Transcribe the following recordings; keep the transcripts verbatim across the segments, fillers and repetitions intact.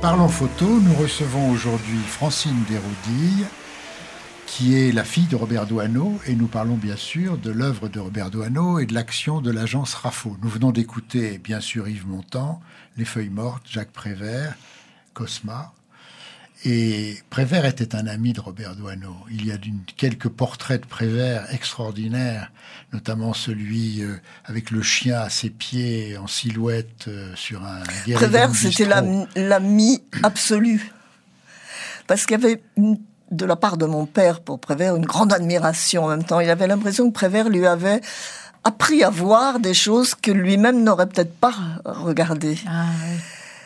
Parlons photo, nous recevons aujourd'hui Francine Desroudilles, qui est la fille de Robert Doisneau, et nous parlons bien sûr de l'œuvre de Robert Doisneau et de l'action de l'agence RAFO. Nous venons d'écouter bien sûr Yves Montand, Les Feuilles Mortes, Jacques Prévert, Cosma. Et Prévert était un ami de Robert Doisneau. Il y a d'une, quelques portraits de Prévert extraordinaires, notamment celui euh, avec le chien à ses pieds en silhouette euh, sur un guéridon. Prévert, c'était l'ami, l'ami absolu. Parce qu'il y avait, une, de la part de mon père pour Prévert, une grande admiration en même temps. Il avait l'impression que Prévert lui avait appris à voir des choses que lui-même n'aurait peut-être pas regardées. Ah, oui.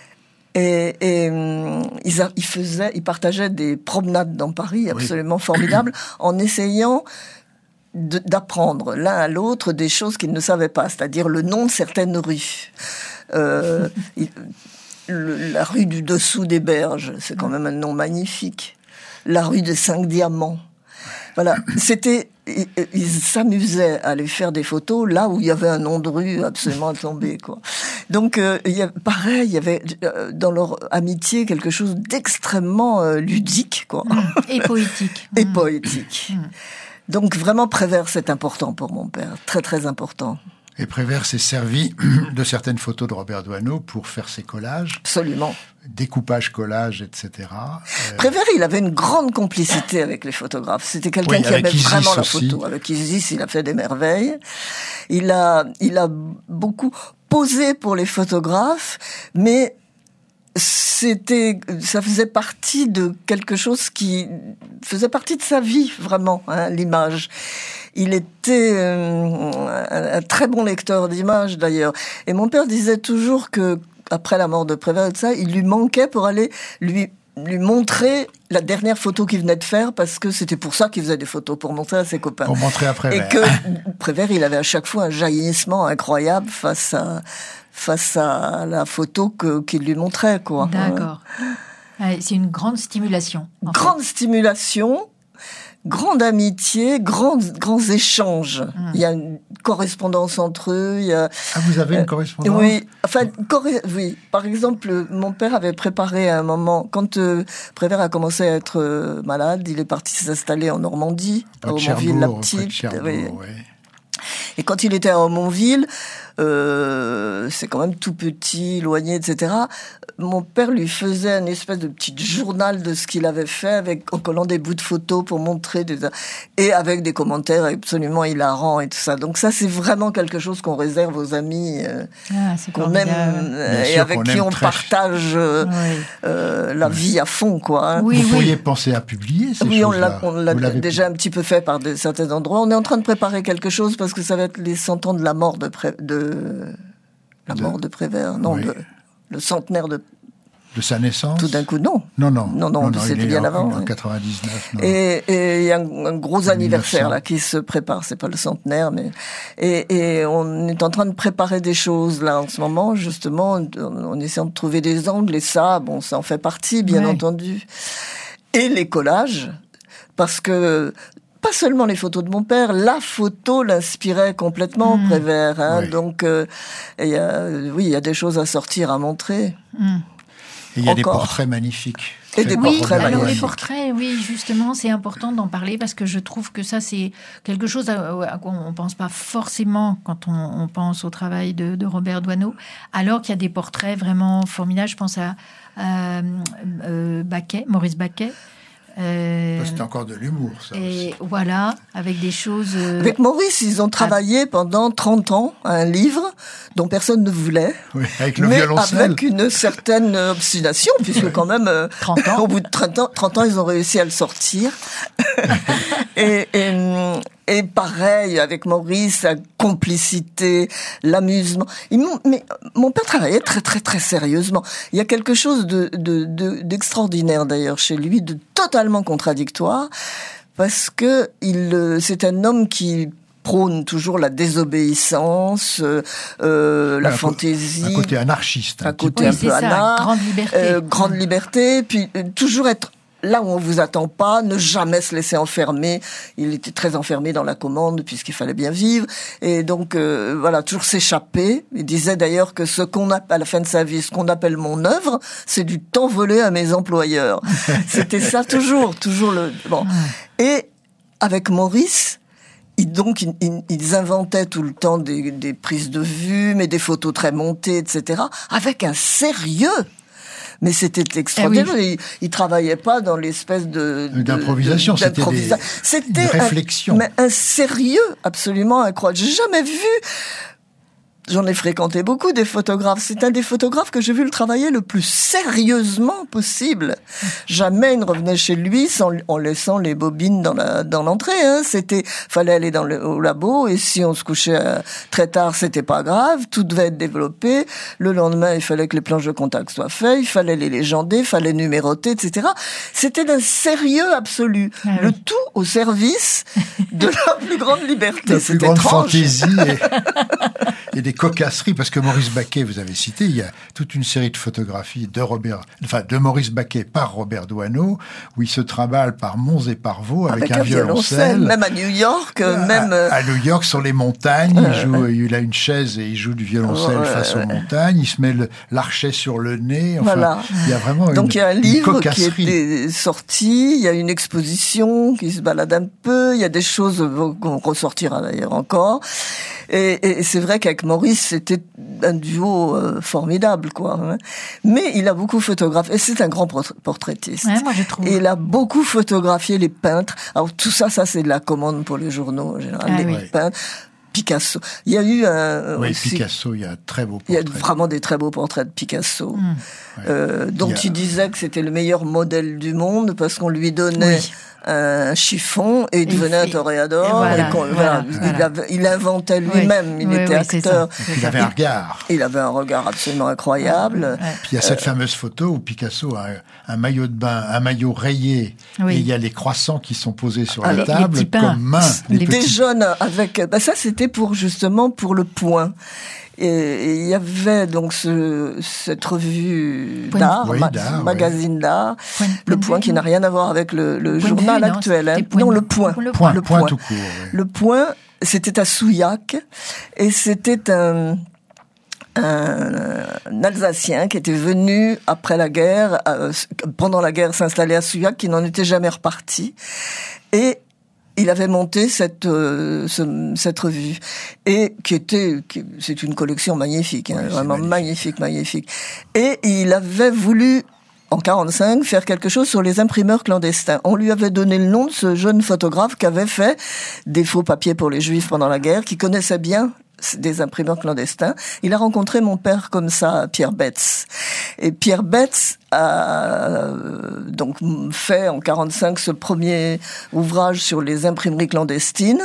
Et, et ils, a, ils faisaient, ils partageaient des promenades dans Paris absolument oui. formidables, en essayant de, d'apprendre l'un à l'autre des choses qu'ils ne savaient pas, c'est-à-dire le nom de certaines rues. Euh, il, le, la rue du Dessous des Berges, c'est quand même un nom magnifique. La rue des Cinq Diamants. Voilà, c'était... Ils, ils s'amusaient à aller faire des photos là où il y avait un nom de rue absolument à tomber, quoi. Donc, euh, il y a, pareil, il y avait euh, dans leur amitié quelque chose d'extrêmement euh, ludique, quoi. Mmh. Et poétique. Et mmh. poétique. Mmh. Donc, vraiment, Prévert, c'est important pour mon père. Très, très important. Et Prévert s'est servi de certaines photos de Robert Doisneau pour faire ses collages. Absolument. Découpage, collage, et cetera. Euh... Prévert, il avait une grande complicité avec les photographes. C'était quelqu'un oui, qui aimait Isis vraiment la aussi. photo. Avec Isis, il a fait des merveilles. Il a, il a beaucoup posé pour les photographes, mais c'était, ça faisait partie de quelque chose qui faisait partie de sa vie, vraiment, hein, l'image. Il était euh, un, un très bon lecteur d'images, d'ailleurs. Et mon père disait toujours que, après la mort de Prévert et tout ça, il lui manquait pour aller lui, lui montrer la dernière photo qu'il venait de faire, parce que c'était pour ça qu'il faisait des photos, pour montrer à ses copains. Pour montrer à Prévert. Et que Prévert, il avait à chaque fois un jaillissement incroyable face à, face à la photo que, qu'il lui montrait, quoi. D'accord. Ouais. C'est une grande stimulation. Grande fait. stimulation. Grande amitié, grands, grands échanges. Mmh. Il y a une correspondance entre eux. Il y a, ah, vous avez une correspondance euh, Oui, enfin, corre- oui. Par exemple, mon père avait préparé à un moment, quand euh, Prévert a commencé à être euh, malade, il est parti s'installer en Normandie, à Aumonville-la-Petite. Oui. Ouais. Et quand il était à Aumonville, euh, c'est quand même tout petit, éloigné, et cetera. Mon père lui faisait une espèce de petit journal de ce qu'il avait fait, avec en collant des bouts de photos pour montrer des, et avec des commentaires absolument hilarants et tout ça. Donc ça, c'est vraiment quelque chose qu'on réserve aux amis euh, ah, qu'on aime euh, et avec qui on partage euh, oui. euh, la oui. vie à fond, quoi. Hein. Oui, Vous oui. pourriez penser à publier ces oui, choses-là. Oui, on l'a, on l'a déjà pu... un petit peu fait par de, certains endroits. On est en train de préparer quelque chose parce que ça va être les cent ans de la mort de, Pré... de... la de... mort de Prévert, non, oui. de... le centenaire de de sa naissance. Tout d'un coup, non. Non, non, non, non, non c'était bien en, avant. En quatre-vingt-dix-neuf. Non. Et il y a un, un gros anniversaire là qui se prépare. C'est pas le centenaire, mais et, et on est en train de préparer des choses là en ce moment, justement, en, en essayant de trouver des angles. Et ça, bon, ça en fait partie, bien ouais. entendu. Et les collages, parce que. Pas seulement les photos de mon père, la photo l'inspirait complètement, mmh. Prévert. Hein, oui. Donc, euh, y a, oui, il y a des choses à sortir, à montrer. Mmh. Et il y a Encore. des portraits magnifiques. Et des oui, portraits alors magnifiques. les portraits, oui, justement, c'est important d'en parler parce que je trouve que ça, c'est quelque chose à, à quoi on ne pense pas forcément quand on, on pense au travail de, de Robert Doisneau, alors qu'il y a des portraits vraiment formidables. Je pense à, à euh, Baquet, Maurice Baquet. Euh, C'était encore de l'humour, ça. Et aussi. voilà, avec des choses... Euh... Avec Maurice, ils ont travaillé ah. pendant trente ans à un livre dont personne ne voulait. Oui, avec le mais violoncelle. avec une certaine obstination, puisque ouais. quand même, euh, trente ans. au bout de trente ans, trente ans, ils ont réussi à le sortir. et, et, et pareil, avec Maurice, la complicité, l'amusement. Ils mais mon père travaillait très, très, très sérieusement. Il y a quelque chose de, de, de, d'extraordinaire, d'ailleurs, chez lui, de totalement contradictoire, parce que il, c'est un homme qui prône toujours la désobéissance, euh, la un fantaisie. Un côté anarchiste. Un, un côté peu. un Oui, peu ça, anarche. Grande liberté. Euh, grande liberté, puis euh, toujours être là où on vous attend pas, ne jamais se laisser enfermer. Il était très enfermé dans la commande puisqu'il fallait bien vivre. Et donc, euh, voilà, toujours s'échapper. Il disait d'ailleurs que ce qu'on appelle, à la fin de sa vie, ce qu'on appelle mon œuvre, c'est du temps volé à mes employeurs. C'était ça toujours, toujours le, bon. Et avec Maurice, ils, donc, ils, ils inventaient tout le temps des, des prises de vue, mais des photos très montées, et cetera, avec un sérieux. Mais c'était extraordinaire. Eh oui. il, il travaillait pas dans l'espèce de, de d'improvisation. De, c'était des, c'était une réflexion. Un, mais un sérieux absolument incroyable. J'ai jamais vu. J'en ai fréquenté beaucoup des photographes. C'est un des photographes que j'ai vu le travailler le plus sérieusement possible. Jamais il ne revenait chez lui sans, en laissant les bobines dans la, dans l'entrée, hein. C'était, fallait aller dans le, au labo, et si on se couchait euh, très tard, c'était pas grave. Tout devait être développé. Le lendemain, il fallait que les planches de contact soient faites. Il fallait les légender, il fallait numéroter, et cetera. C'était d'un sérieux absolu. Ah oui. Le tout au service de la plus grande liberté. La plus grande fantaisie et, et des cocasserie, parce que Maurice Baquet, vous avez cité, il y a toute une série de photographies de Robert, enfin de Maurice Baquet par Robert Doisneau, où il se trimballe par monts et par vaux avec, avec un, un violoncelle. Même à New York, à, même à New York sur les montagnes, il joue, il a une chaise et il joue du violoncelle ouais, face ouais. aux montagnes. Il se met le, l'archet sur le nez. Enfin, voilà. Il y a vraiment donc une, il y a un livre qui est est sorti, il y a une exposition qui se balade un peu, il y a des choses qu'on ressortira d'ailleurs encore. Et, et c'est vrai qu'avec Maurice, c'était un duo euh, formidable, quoi. Hein. Mais il a beaucoup photographié, et c'est un grand portraitiste. Ouais, moi je trouve. Et il a beaucoup photographié les peintres. Alors tout ça, ça c'est de la commande pour les journaux en général, ah, les oui. peintres. Picasso. Il y a eu un... Oui, aussi, Picasso, il y a un très beau portrait. Il y a vraiment des très beaux portraits de Picasso, mmh. euh, ouais. dont il, a... il disait que c'était le meilleur modèle du monde parce qu'on lui donnait oui. un chiffon et il devenait un toréador. Voilà, et voilà, voilà, voilà. Il, avait, il inventait lui-même, oui. il oui, était oui, acteur. Il avait un regard. Il, il avait un regard absolument incroyable. Ouais. Puis il y a cette euh, fameuse photo où Picasso a un, un maillot de bain, un maillot rayé, oui. et il y a les croissants qui sont posés sur ah, la table comme mains. Les, les petits... jaunes avec... Ben ça, c'était pour justement pour le Point. Et il y avait donc ce, cette revue Point d'art, oui, ma, d'art magazine ouais. d'art, Point, le Point, Point qui n'a rien à voir avec le, le journal vue, actuel. Non, hein. point non de, le Point. Le Point, le point, point. tout court. Oui. Le Point, c'était à Souillac, et c'était un... un Alsacien qui était venu après la guerre, euh, pendant la guerre, s'installer à Souillac, qui n'en était jamais reparti. Et il avait monté cette euh, ce, cette revue et qui était qui, c'est une collection magnifique, hein, ouais, vraiment magnifique. magnifique, magnifique. Et il avait voulu en quarante-cinq faire quelque chose sur les imprimeurs clandestins. On lui avait donné le nom de ce jeune photographe qui avait fait des faux papiers pour les Juifs pendant la guerre, qui connaissait bien des imprimeurs clandestins. Il a rencontré mon père comme ça, Pierre Betz. Et Pierre Betz a euh, donc fait en quarante-cinq ce premier ouvrage sur les imprimeries clandestines.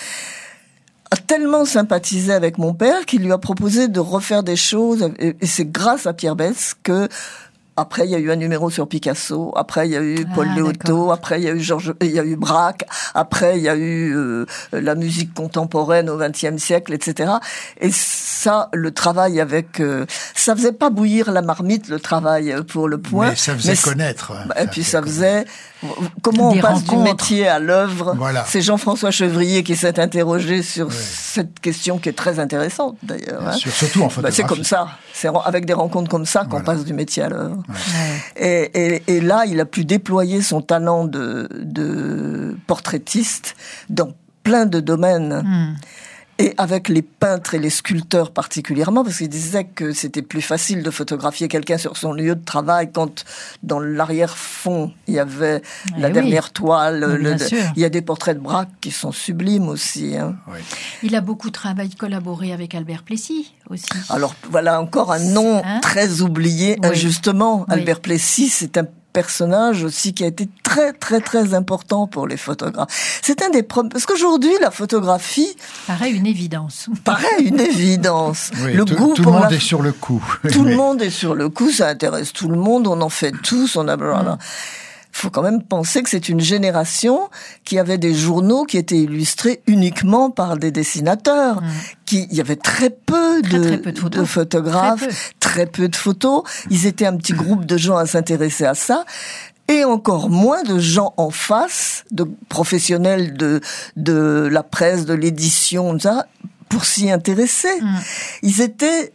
A tellement sympathisé avec mon père qu'il lui a proposé de refaire des choses. Et c'est grâce à Pierre Betz que après, il y a eu un numéro sur Picasso. Après, il y a eu Paul ah, Léoto. Après, il y a eu Georges, il y a eu Braque. Après, il y a eu euh, la musique contemporaine au vingtième siècle, et cetera. Et ça, le travail avec, euh, ça faisait pas bouillir la marmite, le travail pour le Point. Mais ça faisait mais connaître. Bah, et puis ça faisait, comment on passe du métier à l'œuvre. Voilà. C'est Jean-François Chevrier qui s'est interrogé sur ouais. cette question qui est très intéressante d'ailleurs. Hein. Sûr, surtout en photographie. Bah, c'est comme ça. C'est avec des rencontres comme ça qu'on voilà. passe du métier à l'œuvre. Ouais. Et, et, et là, il a pu déployer son talent de, de portraitiste dans plein de domaines. Mm. Et avec les peintres et les sculpteurs particulièrement, parce qu'il disait que c'était plus facile de photographier quelqu'un sur son lieu de travail quand dans l'arrière-fond, il y avait eh la oui. dernière toile. Le, il y a des portraits de Braque qui sont sublimes aussi. Hein. Oui. Il a beaucoup travaillé, collaboré avec Albert Plessis aussi. Alors voilà encore un nom hein? très oublié, oui. injustement. Oui. Albert Plessis, c'est un personnage aussi qui a été très très très important pour les photographes. C'est un des premiers, parce qu'aujourd'hui la photographie paraît une évidence. Paraît une évidence. Oui, le tout, goût tout pour le monde la... est sur le coup. Tout le monde est sur le coup, ça intéresse tout le monde, on en fait tous, on a voilà. Faut quand même penser que c'est une génération qui avait des journaux qui étaient illustrés uniquement par des dessinateurs. Mmh. Qui, il y avait très peu de, très, très peu de, de photographes, très peu. très peu de photos. Ils étaient un petit groupe de gens à s'intéresser à ça. et encore moins de gens en face, de professionnels de de la presse, de l'édition, ça, pour s'y intéresser. Mmh. Ils étaient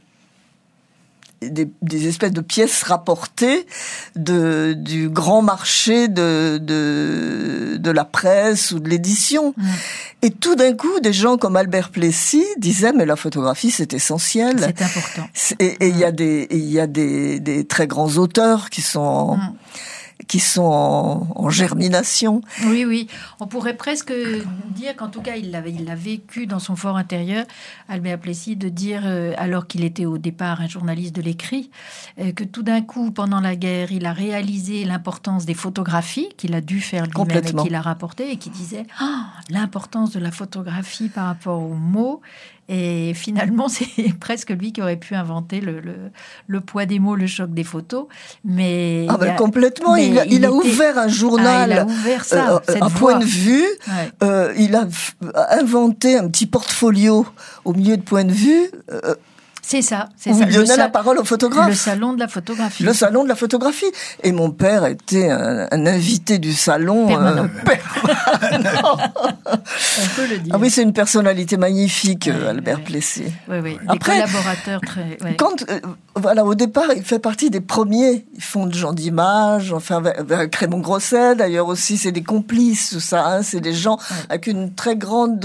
Des, des espèces de pièces rapportées de, du grand marché de, de, de la presse ou de l'édition. Mmh. Et tout d'un coup, des gens comme Albert Plessis disaient, mais la photographie, c'est essentiel. C'est important. Et il mmh. y a des, il y a des, des très grands auteurs qui sont... Mmh. qui sont en, en germination. Oui, oui. On pourrait presque dire qu'en tout cas, il l'a il l'a vécu dans son fort intérieur, Albert Plessis, de dire, euh, alors qu'il était au départ un journaliste de l'écrit, euh, que tout d'un coup, pendant la guerre, il a réalisé l'importance des photographies, qu'il a dû faire lui-même et qu'il a rapporté, et qui disait oh, l'importance de la photographie par rapport aux mots. Et finalement, c'est presque lui qui aurait pu inventer le, le, le poids des mots, le choc des photos. Mais ah ben a, complètement, mais il, a, il, il a était... ouvert un journal, ah, il a ouvert ça, euh, un point de vue. Ouais. Euh, il a inventé un petit portfolio au milieu de point de vue. Euh, C'est ça, c'est où ça. il donnait sa... la parole au photographe. Le salon de la photographie. Le salon de la photographie. Et mon père était un, un invité du salon. Permanent. Euh, permanent. On peut le dire. Ah oui, c'est une personnalité magnifique, oui, Albert oui. Plessis. Oui, oui. Des Après, collaborateurs très... Oui. Quand, euh, voilà, au départ, il fait partie des premiers. Ils font de gens d'image, enfin, avec Raymond Grosset, d'ailleurs aussi, c'est des complices, tout ça, hein, c'est des gens oui. avec une très grande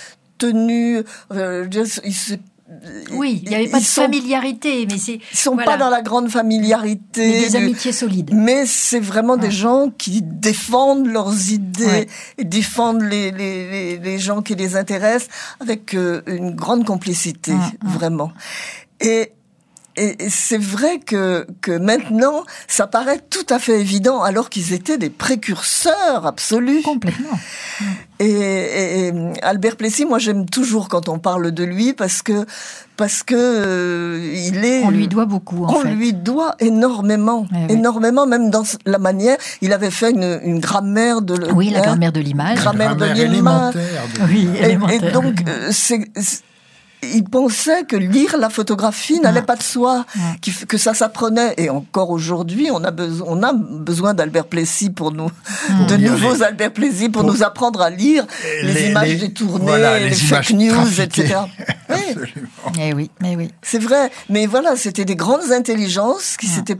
tenue, euh, ils se Oui, il n'y avait pas de sont, familiarité, mais c'est... Ils sont voilà. pas dans la grande familiarité. Mais des amitiés solides. Mais c'est vraiment ouais. des gens qui défendent leurs idées, ouais. et défendent les, les, les, les gens qui les intéressent avec euh, une grande complicité, ouais. vraiment. Et... Et c'est vrai que, que maintenant, ça paraît tout à fait évident, alors qu'ils étaient des précurseurs absolus. Complètement. Et, et, et Albert Plessis, moi j'aime toujours quand on parle de lui, parce que parce que euh, il est. On lui doit beaucoup. En on fait. lui doit énormément, oui, énormément, oui. même dans la manière. Il avait fait une, une grammaire de. Oui, la grammaire de l'image. Grammaire, grammaire de l'image. De... Oui, élémentaire. Et, et donc euh, c'est. c'est il pensait que lire la photographie n'allait ah. pas de soi, ah. que ça s'apprenait. Et encore aujourd'hui, on a besoin, on a besoin d'Albert Plessis pour nous, ah. de nouveaux les... Albert Plessis pour, pour nous apprendre à lire les, les images les... détournées, voilà, les, les fake news, trafiquées. et cetera. Oui. Eh oui, mais oui. C'est vrai. Mais voilà, c'était des grandes intelligences qui ah. s'étaient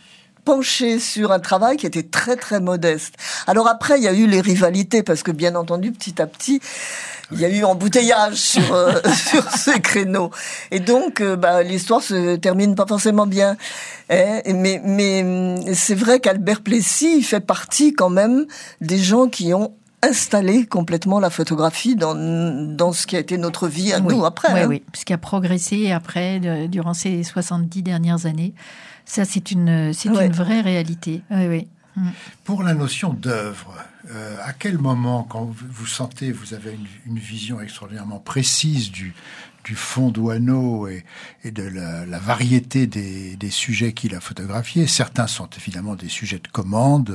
penché sur un travail qui était très très modeste. Alors après, il y a eu les rivalités, parce que bien entendu, petit à petit, il y a eu embouteillage sur euh, sur ces créneaux. Et donc, euh, bah, l'histoire se termine pas forcément bien. Hein, mais mais c'est vrai qu'Albert Plessis fait partie quand même des gens qui ont installé complètement la photographie dans dans ce qui a été notre vie à oui. nous après. Oui, hein. oui, ce qui a progressé après de, durant ces soixante-dix dernières années. Ça, c'est une, c'est ouais. une vraie réalité. Oui, oui. Mm. Pour la notion d'œuvre, euh, à quel moment, quand vous, vous sentez, vous avez une, une vision extraordinairement précise du, du fond d'Oineau et, et de la, la variété des, des sujets qu'il a photographiés. Certains sont évidemment des sujets de commande.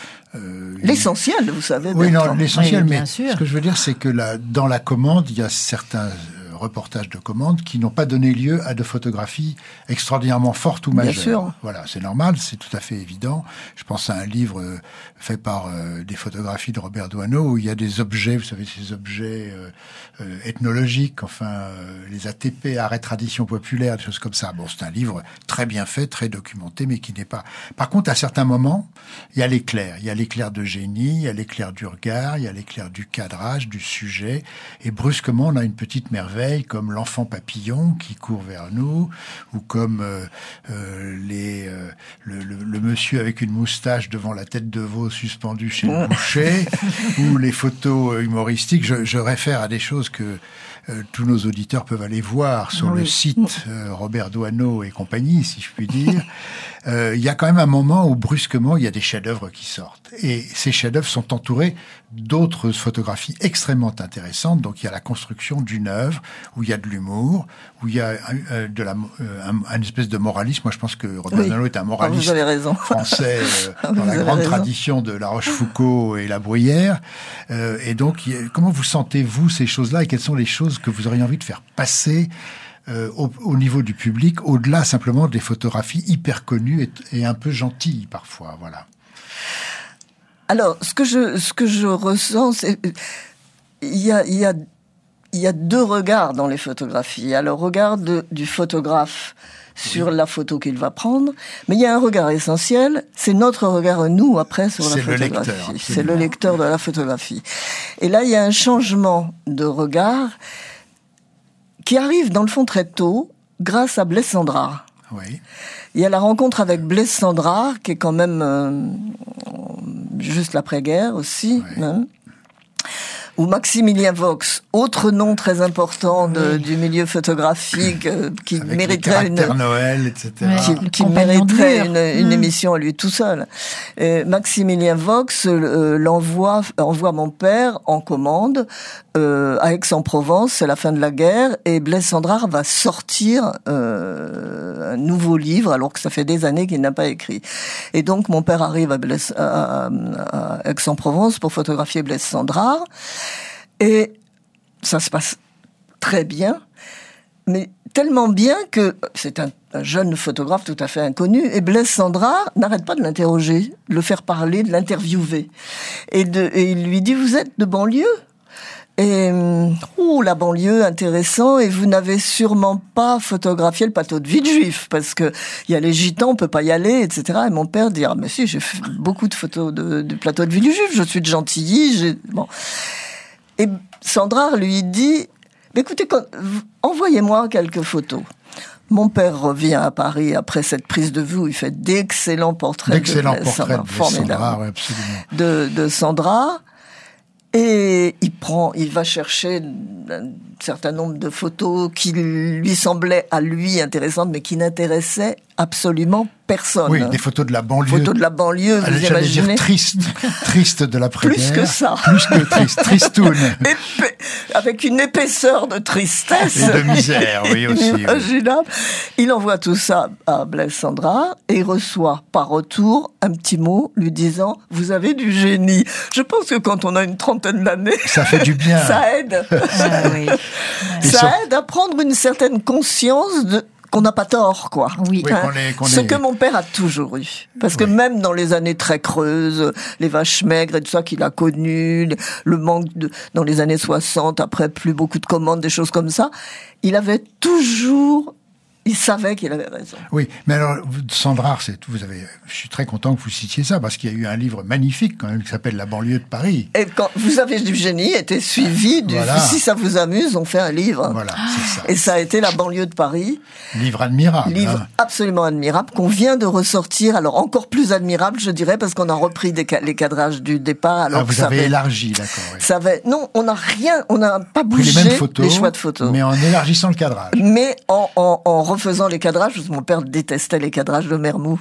Euh, l'essentiel, vous savez. Oui, non, l'essentiel, oui, mais sûr. ce que je veux dire, c'est que la, dans la commande, il y a certains reportages de commande qui n'ont pas donné lieu à de photographies extraordinairement fortes ou majeures. Bien sûr. Voilà, c'est normal, c'est tout à fait évident. Je pense à un livre euh, fait par euh, des photographies de Robert Doisneau où il y a des objets, vous savez, ces objets euh, euh, ethnologiques, enfin, euh, les A T P, arrêt tradition populaire, des choses comme ça. Bon, c'est un livre très bien fait, très documenté, mais qui n'est pas... Par contre, à certains moments, il y a l'éclair. Il y a l'éclair de génie, il y a l'éclair du regard, il y a l'éclair du cadrage, du sujet. Et brusquement, on a une petite merveille comme l'enfant papillon qui court vers nous, ou comme euh, euh, les, euh, le, le, le monsieur avec une moustache devant la tête de veau suspendue chez le boucher, ou les photos humoristiques. Je, je réfère à des choses que euh, tous nos auditeurs peuvent aller voir sur oui. le site euh, Robert Doisneau et compagnie, si je puis dire. Il euh, y a quand même un moment où brusquement il y a des chefs-d'œuvre qui sortent, et ces chefs-d'œuvre sont entourés d'autres photographies extrêmement intéressantes. Donc il y a la construction d'une œuvre où il y a de l'humour, où il y a euh, de la euh, un, un espèce de moralisme. Moi je pense que Robert oui. Doisneau est un moraliste ah, français euh, dans la grande raison. tradition de La Rochefoucauld et La Bruyère. Euh, et donc il, comment vous sentez-vous ces choses-là, et quelles sont les choses que vous auriez envie de faire passer Euh, au, au niveau du public, au-delà simplement des photographies hyper connues et, et un peu gentilles parfois, voilà. Alors, ce que je, ce que je ressens, c'est, il y a, il y a, il y a deux regards dans les photographies. Il y a le regard de, du photographe sur oui. la photo qu'il va prendre, mais il y a un regard essentiel, c'est notre regard, nous, après, sur c'est la photographie. Le lecteur, c'est le lecteur de la photographie. Et là, il y a un changement de regard qui arrive, dans le fond, très tôt, grâce à Blaise Cendrars. Oui. Il y a la rencontre avec Blaise Cendrars, qui est quand même euh, juste l'après-guerre aussi, oui. hein, où Maximilien Vaux, autre nom très important de, oui. du milieu photographique, euh, qui avec mériterait une Noël, et cetera, qui, qui mériterait une, une mmh. émission à lui tout seul. Et Maximilien Vaux euh, l'envoie, envoie mon père en commande euh, à Aix-en-Provence. C'est la fin de la guerre, et Blaise Cendrars va sortir euh, un nouveau livre, alors que ça fait des années qu'il n'a pas écrit. Et donc mon père arrive à, Blaise, à, à, à Aix-en-Provence pour photographier Blaise Cendrars. Et ça se passe très bien, mais tellement bien que c'est un, un jeune photographe tout à fait inconnu, et Blaise Cendrars n'arrête pas de l'interroger, de le faire parler, de l'interviewer. Et, de, et il lui dit, vous êtes de banlieue ? Et, ouh, la banlieue, intéressant, et vous n'avez sûrement pas photographié le plateau de Villejuif, parce que il y a les gitans, on peut pas y aller, et cetera. Et mon père dit, ah, mais si, j'ai fait beaucoup de photos de, du plateau de Villejuif, je suis de Gentilly, j'ai, bon. Et Cendrars lui dit, écoutez, quand, envoyez-moi quelques photos. Mon père revient à Paris après cette prise de vue où il fait d'excellents portraits, d'excellents de portraits de Cendrars, oui, absolument. De, de Cendrars. Et il prend, il va chercher un certain nombre de photos qui lui semblaient à lui intéressantes, mais qui n'intéressaient absolument personne. Oui, des photos de la banlieue. Photos de la banlieue, vous J'allais imaginez. dire triste, triste de l'après-guerre. Plus que ça. Plus que triste, tristoun. Épais, avec une épaisseur de tristesse. Et de misère, oui, aussi. Inimaginable. Oui. Il envoie tout ça à Blaise Cendrars et il reçoit par retour un petit mot lui disant « Vous avez du génie ». Je pense que quand on a une trentaine d'années... Ça fait du bien. Ça aide. Ah, oui. Ça sur... aide à prendre une certaine conscience de... qu'on n'a pas tort, quoi. Oui. oui qu'on est, qu'on Ce est... que mon père a toujours eu. Parce que oui. même dans les années très creuses, les vaches maigres et tout ça qu'il a connu, le manque de, dans les années soixante, après plus beaucoup de commandes, des choses comme ça, il avait toujours, il savait qu'il avait raison. Oui, mais alors, Cendrars, c'est, vous avez, je suis très content que vous citiez ça, parce qu'il y a eu un livre magnifique, quand même, qui s'appelle La banlieue de Paris. Et quand vous avez du génie, était suivi du, voilà. Si ça vous amuse, on fait un livre. Voilà, c'est ça. Et ça a été La banlieue de Paris. Livre admirable. Livre hein. absolument admirable, qu'on vient de ressortir, alors encore plus admirable, je dirais, parce qu'on a repris des ca- les cadrages du départ. Alors ah, vous que ça avez avait, élargi, d'accord. Oui. Ça avait, non, on n'a rien, on n'a pas bougé les, mêmes photos, les choix de photos. Mais en élargissant le cadrage. Mais en, en, en refaisant les cadrages, parce que mon père détestait les cadrages de Mermoux.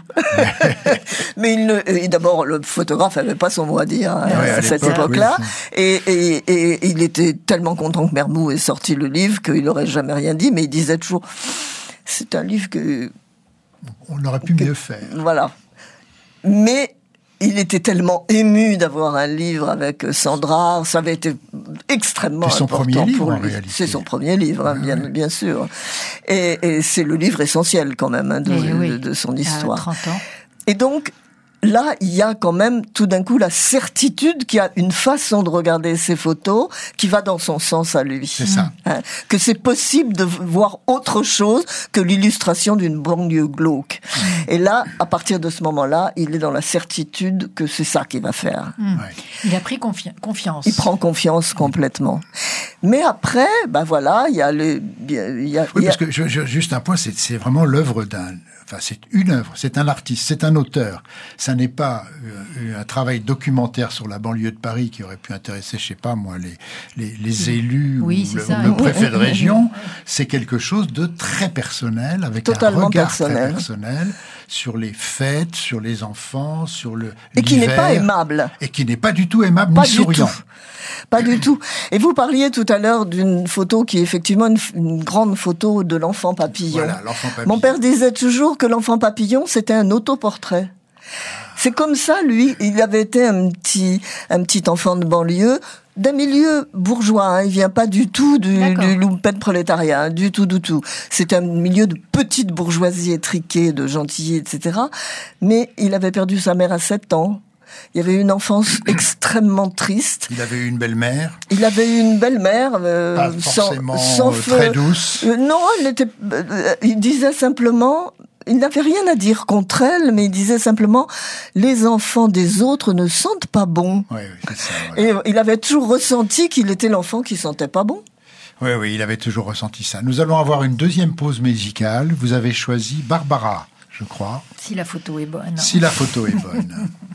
Mais il ne, et d'abord, le photographe n'avait pas son mot à dire hein, ouais, à, à cette époque-là. Oui. Et, et, et il était tellement content que Mermoux ait sorti le livre qu'il n'aurait jamais rien dit, mais il disait toujours, c'est un livre que... On aurait pu que, mieux faire. Voilà. Mais... il était tellement ému d'avoir un livre avec Cendrars, ça avait été extrêmement c'est son important premier livre, pour lui. En réalité. C'est son premier livre, hein, bien, oui. bien sûr. Et, et c'est le livre essentiel quand même hein, de, oui. de, de son histoire. À trente ans. Et donc, là, il y a quand même tout d'un coup la certitude qu'il y a une façon de regarder ces photos qui va dans son sens à lui. C'est ça. Hein, que c'est possible de voir autre chose que l'illustration d'une banlieue glauque. Mmh. Et là, à partir de ce moment-là, il est dans la certitude que c'est ça qu'il va faire. Mmh. Ouais. Il a pris confi- confiance. Il prend confiance complètement. Mais après, ben voilà, il y a le... Il y a, oui, il y a... parce que je, je, juste un point, c'est, c'est vraiment l'œuvre d'un... Enfin, c'est une œuvre, c'est un artiste, c'est un auteur. Ça n'est pas euh, un travail documentaire sur la banlieue de Paris qui aurait pu intéresser, je sais pas moi, les les, les élus oui, ou le, ça, le oui. préfet de région. C'est quelque chose de très personnel, avec totalement un regard personnel. très personnel sur les fêtes, sur les enfants, sur le et qui n'est pas aimable. Et qui n'est pas du tout aimable pas ni souriant. Tout. Pas du tout. Et vous parliez tout à l'heure d'une photo qui est effectivement une, une grande photo de l'enfant papillon. Voilà, l'enfant papillon. Mon père disait toujours que l'enfant papillon, c'était un autoportrait. C'est comme ça, lui, il avait été un petit, un petit enfant de banlieue, d'un milieu bourgeois, hein. Il vient pas du tout du, du lumpen prolétariat, hein, du tout, du tout. C'est un milieu de petite bourgeoisie étriquée, de Gentilly, et cetera. Mais il avait perdu sa mère à sept ans. Il avait une enfance extrêmement triste. Il avait une belle-mère. Il avait une belle-mère, euh, pas forcément sans, sans très douce. Euh, non, elle était. Euh, il disait simplement. Il n'avait rien à dire contre elle, mais il disait simplement les enfants des autres ne sentent pas bon. Oui, oui, c'est ça. Voilà. Et il avait toujours ressenti qu'il était l'enfant qui sentait pas bon. Oui, oui, il avait toujours ressenti ça. Nous allons avoir une deuxième pause musicale. Vous avez choisi Barbara, je crois. Si la photo est bonne. Si la photo est bonne.